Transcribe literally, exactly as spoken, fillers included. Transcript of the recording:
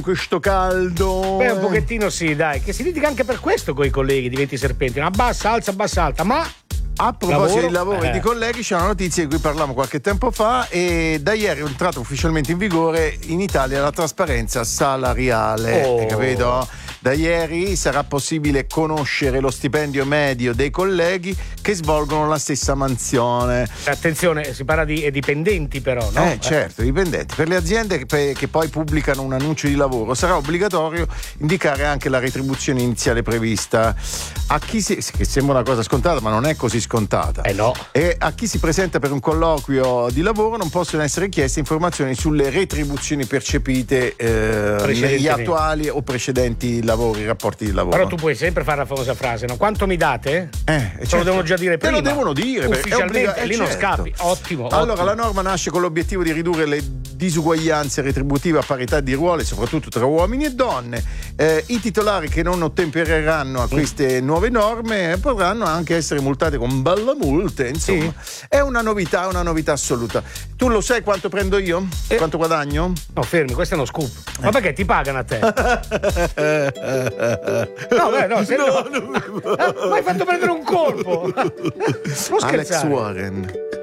questo caldo. Beh, un pochettino sì, dai, che si litiga anche per questo coi colleghi di venti serpenti. Abbassa, alza, abbassa, alta, ma a proposito lavoro? di lavoro eh. e di colleghi, c'è una notizia di cui parlavamo qualche tempo fa e da ieri è entrata ufficialmente in vigore in Italia la trasparenza salariale. Oh. Hai capito? Da ieri sarà possibile conoscere lo stipendio medio dei colleghi che svolgono la stessa mansione. Attenzione, si parla di dipendenti però, no? Eh, certo, dipendenti. Per le aziende che, che poi pubblicano un annuncio di lavoro sarà obbligatorio indicare anche la retribuzione iniziale prevista. A chi si, che sembra una cosa scontata, ma non è così scontata. Eh no. E a chi si presenta per un colloquio di lavoro non possono essere chieste informazioni sulle retribuzioni percepite eh, negli attuali o precedenti lavori, rapporti di lavoro. Però tu puoi sempre fare la famosa frase, no? Quanto mi date? Eh, Te certo. lo devono già dire prima. Te lo devono dire. Ufficialmente, obbliga- eh, lì non certo. scappi. Ottimo. Allora, ottimo. la norma nasce con l'obiettivo di ridurre le disuguaglianze retributive a parità di ruoli, soprattutto tra uomini e donne. Eh, I titolari che non ottempereranno a queste mm. nuove norme potranno anche essere multati con belle multe. Insomma, sì. È una novità, una novità assoluta. Tu lo sai quanto prendo io? Eh. Quanto guadagno? No, fermi, questo è uno scoop. Ma eh. perché ti pagano a te? no, beh, no, se no. no. no. Mi hai fatto prendere un colpo. Alex Warren.